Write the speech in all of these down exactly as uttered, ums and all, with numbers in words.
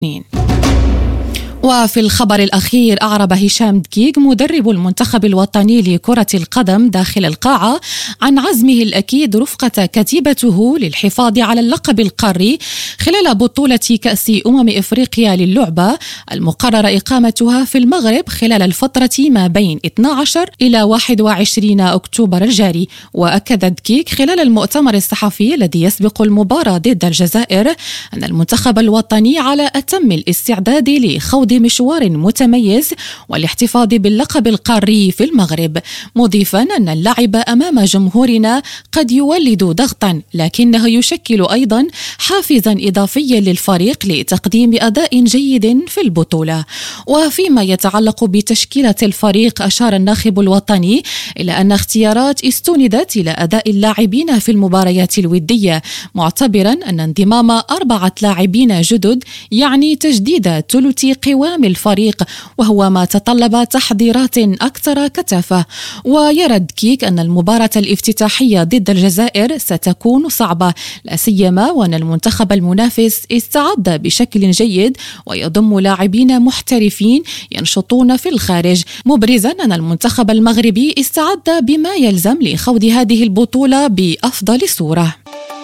وفي الخبر الأخير، أعرب هشام دقيق مدرب المنتخب الوطني لكرة القدم داخل القاعة عن عزمه الأكيد رفقة كتيبته للحفاظ على اللقب القاري خلال بطولة كأس أمم إفريقيا للعبة المقرر إقامتها في المغرب خلال الفترة ما بين اثني عشر إلى واحد وعشرين أكتوبر الجاري. وأكد دقيق خلال المؤتمر الصحفي الذي يسبق المباراة ضد الجزائر أن المنتخب الوطني على أتم الاستعداد لخوض مشوار متميز والاحتفاظ باللقب القاري في المغرب، مضيفا أن اللعب أمام جمهورنا قد يولد ضغطا لكنه يشكل أيضا حافزا إضافيا للفريق لتقديم أداء جيد في البطولة. وفيما يتعلق بتشكيلة الفريق، أشار الناخب الوطني إلى أن اختيارات استندت إلى أداء اللاعبين في المباريات الودية، معتبرا أن انضمام أربعة لاعبين جدد يعني تجديد ثلث قوام الفريق، وهو ما تطلب تحضيرات أكثر كثافة. ويرى دقيق أن المباراة الافتتاحية ضد الجزائر ستكون صعبة، لا سيما وأن المنتخب المنافس استعد بشكل جيد ويضم لاعبين محترفين ينشطون في الخارج، مبرزا أن المنتخب المغربي استعد بما يلزم لخوض هذه البطولة بأفضل صورة.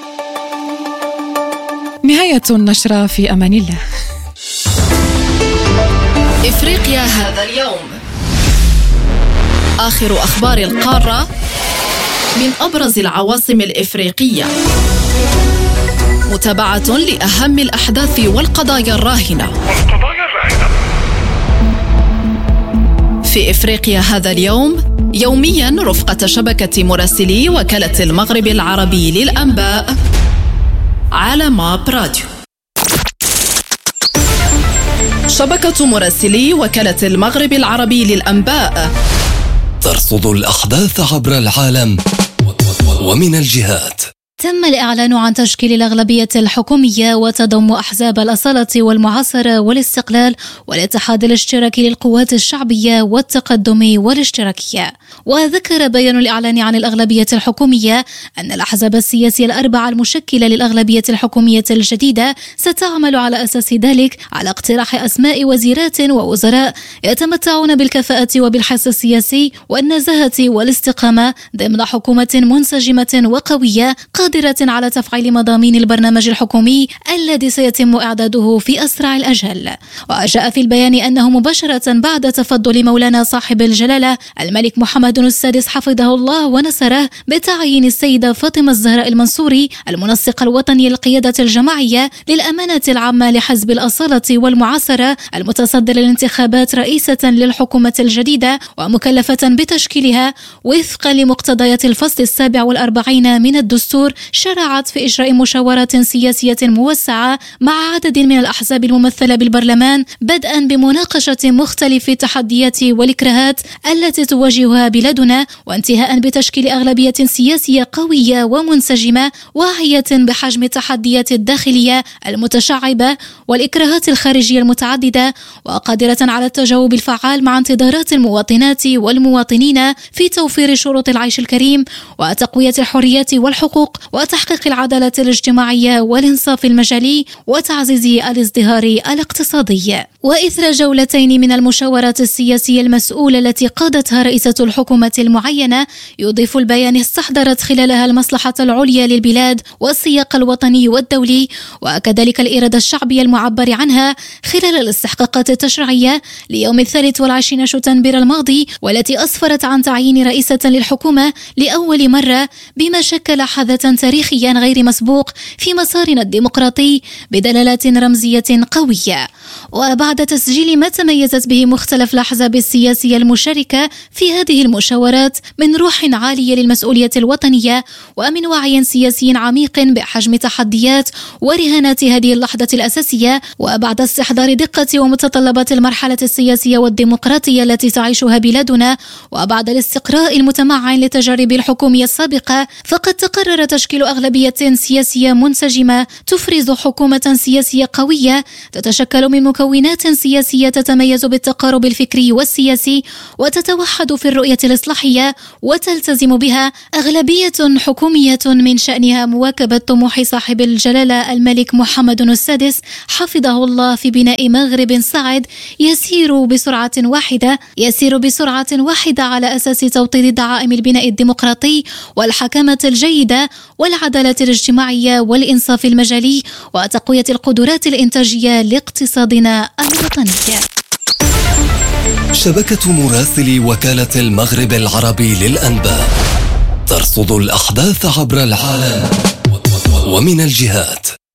نهاية النشرة، في أمان الله. إفريقيا هذا اليوم، آخر أخبار القارة من أبرز العواصم الإفريقية، متابعة لأهم الأحداث والقضايا الراهنة. في إفريقيا هذا اليوم، يوميا رفقة شبكة مراسلي وكالة المغرب العربي للأنباء على ماب راديو. شبكة مراسلي وكالة المغرب العربي للأنباء ترصد الأحداث عبر العالم ومن الجهات. تم الإعلان عن تشكيل الأغلبية الحكومية وتضم أحزاب الأصالة والمعاصرة والاستقلال والاتحاد الاشتراكي للقوات الشعبية والتقدم والاشتراكية. وذكر بيان الإعلان عن الأغلبية الحكومية أن الأحزاب السياسية الأربعة المشكلة للأغلبية الحكومية الجديدة ستعمل على أساس ذلك على اقتراح أسماء وزيرات ووزراء يتمتعون بالكفاءة وبالحس السياسي والنزاهة والاستقامة ضمن حكومة منسجمة وقوية قادرة على تفعيل مضامين البرنامج الحكومي الذي سيتم إعداده في أسرع الأجل. وجاء في البيان أنه مباشرة بعد تفضل مولانا صاحب الجلالة الملك محمد السادس حفظه الله ونصره بتعيين السيدة فاطمة الزهراء المنصوري المنسق الوطني للقيادة الجماعية للأمانة العامة لحزب الأصالة والمعاصرة المتصدر للانتخابات رئيسة للحكومة الجديدة ومكلفة بتشكيلها وفقا لمقتضيات الفصل السابع والأربعين من الدستور، شرعت في إجراء مشاورات سياسية موسعة مع عدد من الأحزاب الممثلة بالبرلمان، بدءا بمناقشة مختلف التحديات والإكراهات التي تواجهها بلادنا، وانتهاء بتشكيل أغلبية سياسية قوية ومنسجمة واعية بحجم التحديات الداخلية المتشعبة والإكراهات الخارجية المتعددة، وقادرة على التجاوب الفعال مع انتظارات المواطنات والمواطنين في توفير شروط العيش الكريم وتقوية الحريات والحقوق وتحقيق العدالة الاجتماعية والإنصاف المجالي وتعزيز الازدهار الاقتصادي. وإثر جولتين من المشاورات السياسية المسؤولة التي قادتها رئيسة الحكومة المعينة، يضيف البيان استحضرت خلالها المصلحة العليا للبلاد والسياق الوطني والدولي وكذلك الإرادة الشعبية المعبر عنها خلال الاستحقاقات التشريعية ليوم الثالث والعشرين شتنبر الماضي، والتي أسفرت عن تعيين رئيسة للحكومة لأول مرة بما شكل حدثا تاريخيا غير مسبوق في مسارنا الديمقراطي بدلالات رمزية قوية. وبعد تسجيل ما تميزت به مختلف الأحزاب السياسية المشاركة في هذه المشاورات من روح عالية للمسؤولية الوطنية ومن وعي سياسي عميق بحجم تحديات ورهانات هذه اللحظة الأساسية، وبعد استحضار دقة ومتطلبات المرحلة السياسية والديمقراطية التي تعيشها بلادنا، وبعد الاستقراء المتمعن لتجارب الحكومية السابقة، فقد تقرر تشكيل أغلبية سياسية منسجمة تفرز حكومة سياسية قوية تتشكل من من مكونات سياسية تتميز بالتقارب الفكري والسياسي وتتوحد في الرؤية الإصلاحية وتلتزم بها أغلبية حكومية من شأنها مواكبة طموح صاحب الجلالة الملك محمد السادس حفظه الله في بناء مغرب صاعد يسير بسرعة واحدة يسير بسرعة واحدة على أساس توطيد دعائم البناء الديمقراطي والحكامة الجيدة والعدالة الاجتماعية والإنصاف المجالي وتقوية القدرات الإنتاجية لاقتصادنا الوطني. شبكة مراسلي وكالة المغرب العربي للأنباء ترصد الأحداث عبر العالم ومن الجهات.